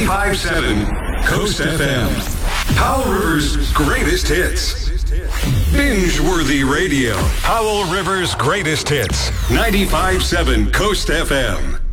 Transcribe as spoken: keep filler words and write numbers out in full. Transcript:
ninety-five point seven Coast F M. Powell River's greatest hits. Binge-worthy radio. Powell River's greatest hits. ninety-five point seven Coast F M.